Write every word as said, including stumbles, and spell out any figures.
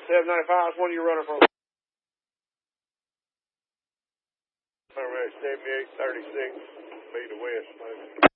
seven ninety-five, one of you running from? I'm at seventy-eight thirty-six, be the west, maybe.